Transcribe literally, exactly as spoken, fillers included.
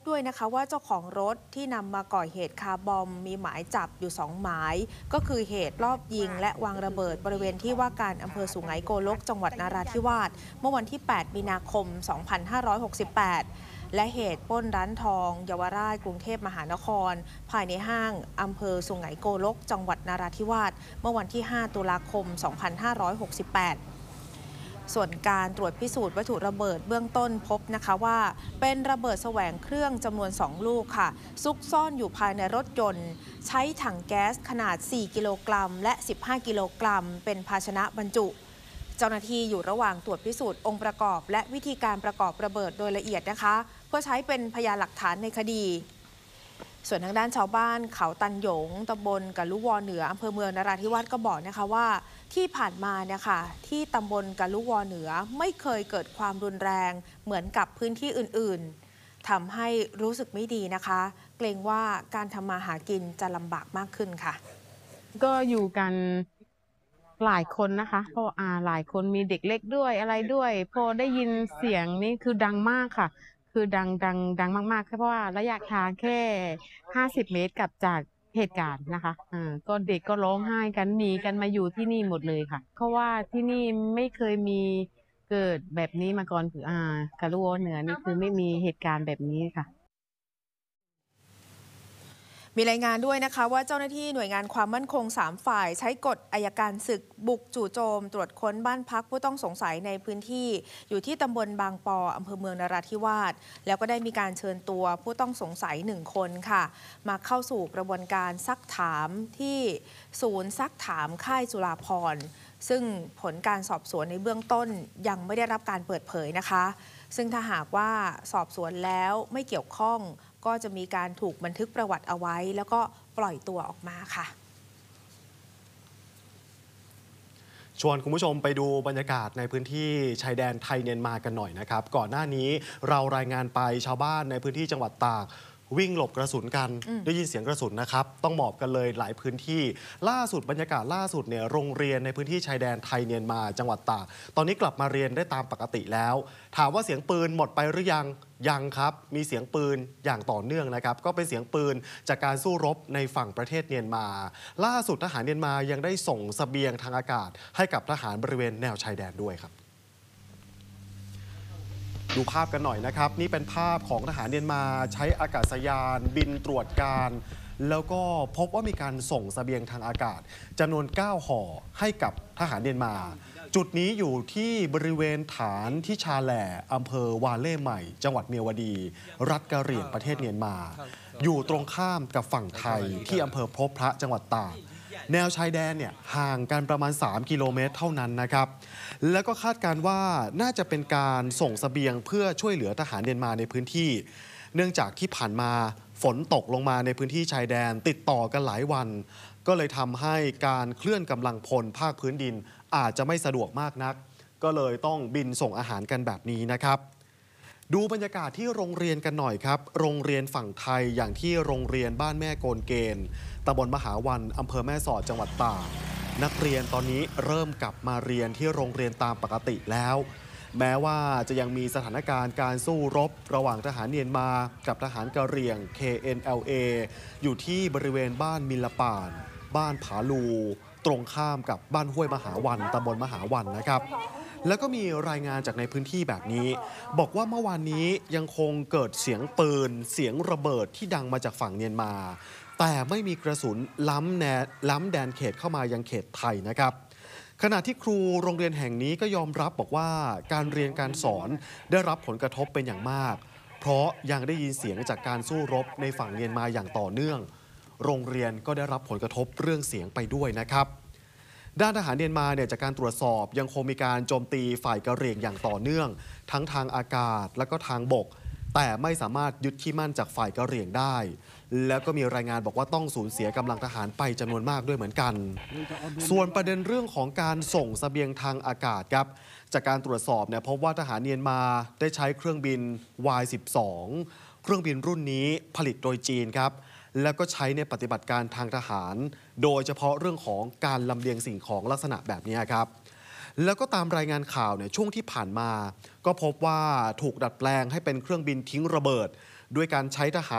ด้วยนะคะว่าเจ้าของรถที่นำมาก่อเหตุคาร์บอมมีหมายจับอยู่สองหมายก็คือเหตุรอบยิงและวางระเบิดบริเวณที่ว่าการอำเภอสุไหงโกลกจังหวัดนราธิวาสเมื่อวันที่แปดมีนาคมสองพันห้าร้อยหกสิบแปดและเหตุปล้นร้านทองเยาวราชกรุงเทพมหานครภายในห้างอำเภอสุไหงโกลกจังหวัดนราธิวาสเมื่อวันที่ห้าตุลาคมสองพันห้าร้อยหกสิบแปดส่วนการตรวจพิสูจน์วัตถุระเบิดเบื้องต้นพบนะคะว่าเป็นระเบิดแสวงเครื่องจำนวนสองลูกค่ะซุกซ่อนอยู่ภายในรถยนต์ใช้ถังแก๊สขนาดสี่กิโลกรัมและสิบห้ากิโลกรัมเป็นภาชนะบรรจุเจ้าหน้าที่อยู่ระหว่างตรวจพิสูจน์องค์ประกอบและวิธีการประกอบระเบิดโดยละเอียดนะคะเพื่อใช้เป็นพยานหลักฐานในคดีส่วนทางด้านชาวบ้านเขาตันหยงตำบลกะลุวอเหนืออำเภอเมืองนราธิวาสก็บอกนะคะว่าที่ผ่านมาเนี่ยค่ะที่ตำบลกะลุวอเหนือไม่เคยเกิดความรุนแรงเหมือนกับพื้นที่อื่นๆทำให้รู้สึกไม่ดีนะคะเกรงว่าการทำมาหากินจะลำบากมากขึ้นค่ะก็อยู่กันหลายคนนะคะเพราะอ่าหลายคนมีเด็กเล็กด้วยอะไรด้วยพอได้ยินเสียงนี่คือดังมากค่ะคือดังดังดังมากๆเพราะว่าระยะทางแค่ห้าสิบเมตรกับจากเหตุการณ์นะคะอ่าก็เด็กก็ร้องไห้กันหนีกันมาอยู่ที่นี่หมดเลยค่ะเพราะว่าที่นี่ไม่เคยมีเกิดแบบนี้มาก่อนคืออ่ากะลุวอเหนือนี่คือไม่มีเหตุการณ์แบบนี้ค่ะมีรายงานด้วยนะคะว่าเจ้าหน้าที่หน่วยงานความมั่นคงสามฝ่ายใช้กฎอัยการศึกบุกจู่โจมตรวจค้นบ้านพักผู้ต้องสงสัยในพื้นที่อยู่ที่ตำบลบางปออำเภอเมืองนราธิวาสแล้วก็ได้มีการเชิญตัวผู้ต้องสงสัยหนึ่งคนค่ะมาเข้าสู่กระบวนการซักถามที่ศูนย์ซักถามค่ายจุฬาภรณ์ซึ่งผลการสอบสวนในเบื้องต้นยังไม่ได้รับการเปิดเผยนะคะซึ่งถ้าหากว่าสอบสวนแล้วไม่เกี่ยวข้องก็จะมีการถูกบันทึกประวัติเอาไว้แล้วก็ปล่อยตัวออกมาค่ะชวนคุณผู้ชมไปดูบรรยากาศในพื้นที่ชายแดนไทยเมียนมากันหน่อยนะครับก่อนหน้านี้เรารายงานไปชาวบ้านในพื้นที่จังหวัดตากวิ่งหลบกระสุนกันได้ยินเสียงกระสุนนะครับต้องหมอบกันเลยหลายพื้นที่ล่าสุดบรรยากาศล่าสุดเนี่ยโรงเรียนในพื้นที่ชายแดนไทยเมียนมาจังหวัดตากตอนนี้กลับมาเรียนได้ตามปกติแล้วถามว่าเสียงปืนหมดไปหรือยังยังครับมีเสียงปืนอย่างต่อเนื่องนะครับก็เป็นเสียงปืนจากการสู้รบในฝั่งประเทศเมียนมาล่าสุดทหารเมียนมายังได้ส่งเสบียงทางอากาศให้กับทหารบริเวณแนวชายแดนด้วยครับดูภาพกันหน่อยนะครับนี่เป็นภาพของทหารเมียนมาใช้อากาศยานบินตรวจการแล้วก็พบว่ามีการส่งเสบียงทางอากาศจำนวนเก้าห่อให้กับทหารเมียนมาจุดนี้อยู่ที่บริเวณฐานที่ชาแหล่อำเภอวาเล่ใหม่จังหวัดเมียวดี รัฐกะเหรี่ยงประเทศเมียนมาอยู่ตรงข้ามกับฝั่งไทยที่อำเภอพบพระจังหวัดตากแนวชายแดนเนี่ยห่างกันประมาณสามกิโลเมตรเท่านั้นนะครับแล้วก็คาดการว่าน่าจะเป็นการส่งเสบียงเพื่อช่วยเหลือทหารเมียนมาในพื้นที่เนื่องจากที่ผ่านมาฝนตกลงมาในพื้นที่ชายแดนติดต่อกันหลายวันก็เลยทำให้การเคลื่อนกำลังพลภาคพื้นดินอาจจะไม่สะดวกมากนักก็เลยต้องบินส่งอาหารกันแบบนี้นะครับดูบรรยากาศที่โรงเรียนกันหน่อยครับโรงเรียนฝั่งไทยอย่างที่โรงเรียนบ้านแม่โกนเกณฑ์ตำบลมหาวันอำเภอแม่สอดจังหวัดตากนักเรียนตอนนี้เริ่มกลับมาเรียนที่โรงเรียนตามปกติแล้วแม้ว่าจะยังมีสถานการณ์การสู้รบระหว่างทหารเมียนมากับทหารกะเหรี่ยง เค เอ็น แอล เอ อยู่ที่บริเวณบ้านมิลป่านบ้านผาลูตรงข้ามกับบ้านห้วยมหาวันตำบลมหาวันนะครับแล้วก็มีรายงานจากในพื้นที่แบบนี้บอกว่าเมื่อวานนี้ยังคงเกิดเสียงปืนเสียงระเบิดที่ดังมาจากฝั่งเมียนมาแต่ไม่มีกระสุนล้ำแนล้ำแดนเขตเข้ามายังเขตไทยนะครับขณะที่ครูโรงเรียนแห่งนี้ก็ยอมรับบอกว่าการเรียนการสอนได้รับผลกระทบเป็นอย่างมากเพราะยังได้ยินเสียงจากการสู้รบในฝั่งเมียนมาอย่างต่อเนื่องโรงเรียนก็ได้รับผลกระทบเรื่องเสียงไปด้วยนะครับด้านทหารเมียนมาเนี่ยจากการตรวจสอบยังคงมีการโจมตีฝ่ายกะเหรี่ยงอย่างต่อเนื่องทั้งทางอากาศและก็ทางบกแต่ไม่สามารถยึดที่มั่นจากฝ่ายกะเหรี่ยงได้แล้วก็มีรายงานบอกว่าต้องสูญเสียกำลังทหารไปจำนวนมากด้วยเหมือนกันส่วนประเด็นเรื่องของการส่งเสบียงทางอากาศครับจากการตรวจสอบเนี่ยพบว่าทหารเมียนมาได้ใช้เครื่องบิน วาย สิบสอง เครื่องบินรุ่นนี้ผลิตโดยจีนครับแล้วก็ใช้ในปฏิบัติการทางทหารโดยเฉพาะเรื่องของการลำเลียงสิ่งของลักษณะแบบนี้ครับแล้วก็ตามรายงานข่าวเนี่ยช่วงที่ผ่านมาก็พบว่าถูกดัดแปลงให้เป็นเครื่องบินทิ้งระเบิดด้วยการใช้ทหาร